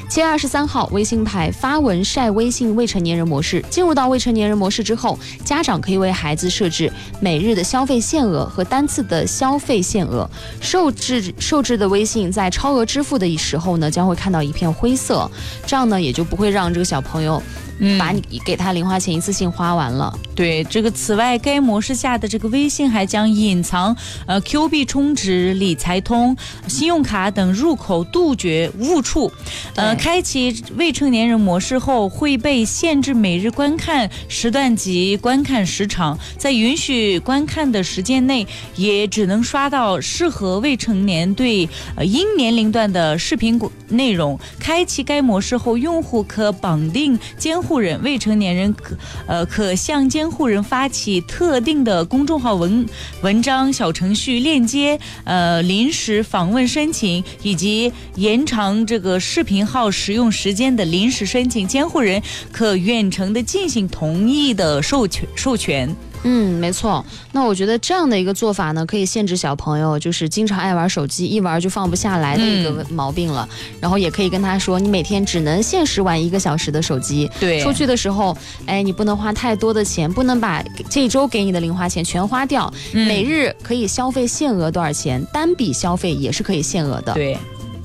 7月23号，微信牌发文晒微信未成年人模式。进入到未成年人模式之后，家长可以为孩子设置每日的消费限额和单次的消费限额。受制的微信在超额支付的时候呢，将会看到一片灰色，这样呢也就不会让这个小朋友把你给他零花钱一次性花完了。 对，这个此外，该模式下的这个微信还将隐藏Q 币充值、理财通、信用卡等入口，杜绝误触。开启未成年人模式后，会被限制每日观看时段及观看时长，在允许观看的时间内，也只能刷到适合未成年对应年龄段的视频内容。开启该模式后，用户可绑定监护人，未成年人可向监护人发起特定的公众号文章、小程序链接、临时访问申请，以及延长这个视频号使用时间的临时申请，监护人可远程的进行同意的授权。 没错。那我觉得这样的一个做法呢，可以限制小朋友就是经常爱玩手机，一玩就放不下来的一个毛病了。然后也可以跟他说，你每天只能限时玩1个小时的手机。 对， 出去的时候，你不能花太多的钱，不能把这一周给你的零花钱全花掉。每日可以消费限额多少钱，单笔消费也是可以限额的。 对。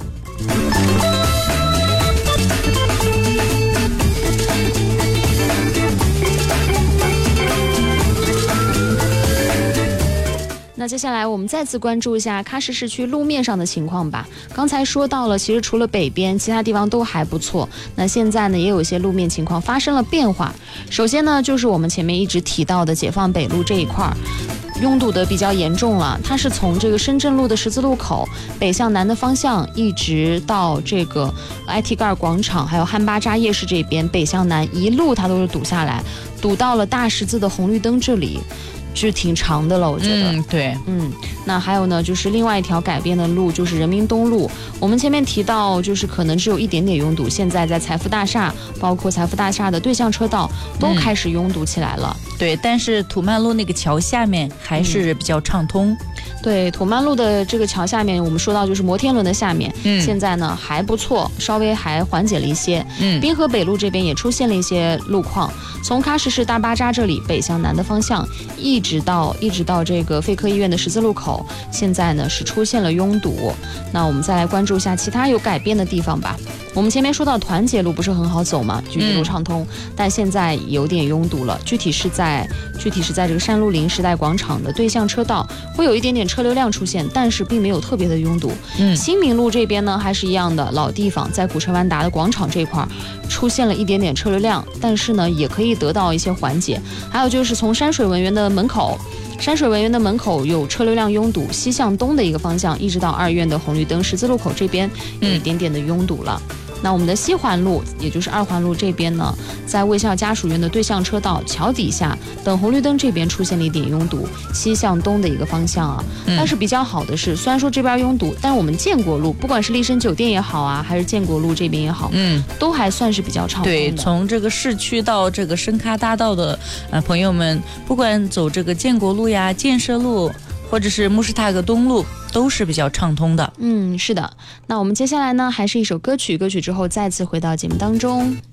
那接下来我们再次关注一下喀什市区路面上的情况吧。刚才说到了，其实除了北边，其他地方都还不错。那现在呢，也有一些路面情况发生了变化。首先呢，就是我们前面一直提到的解放北路这一块拥堵的比较严重了。它是从这个深圳路的十字路口北向南的方向，一直到这个 IT 盖广场，还有汉巴扎夜市这边北向南一路它都是堵下来，堵到了大十字的红绿灯这里。是挺长的了，我觉得。 对。 那还有呢，就是另外一条改变的路，就是人民东路。我们前面提到，就是可能只有一点点拥堵，现在在财富大厦，包括财富大厦的对向车道都开始拥堵起来了。 对，但是土曼路那个桥下面还是比较畅通。 对，土曼路的这个桥下面，我们说到就是摩天轮的下面，现在呢还不错，稍微还缓解了一些。滨河北路这边也出现了一些路况，从喀什市大巴扎这里北向南的方向，一直到这个肺科医院的十字路口，现在呢是出现了拥堵。那我们再来关注一下其他有改变的地方吧。我们前面说到团结路不是很好走嘛，就一路畅通，但现在有点拥堵了。具体是在这个山路林时代广场的对向车道会有一点点车流量出现，但是并没有特别的拥堵。新民路这边呢还是一样的老地方，在古城万达的广场这块出现了一点点车流量，但是呢也可以得到一些缓解。还有就是从山水文园的门口有车流量拥堵，西向东的一个方向，一直到2院的红绿灯十字路口这边有一点点的拥堵了。那我们的西环路，也就是2环路这边呢，在卫校家属院的对向车道桥底下等红绿灯这边出现了一点拥堵，西向东的一个方向啊。但是比较好的是，虽然说这边拥堵，但是我们建国路，不管是丽笙酒店也好啊，还是建国路这边也好，都还算是比较畅通的。 对，从这个市区到这个深喀大道的朋友们，不管走这个建国路呀、建设路，或者是穆什塔格东路，都是比较畅通的。 是的。那我们接下来呢，还是一首歌曲，歌曲之后再次回到节目当中。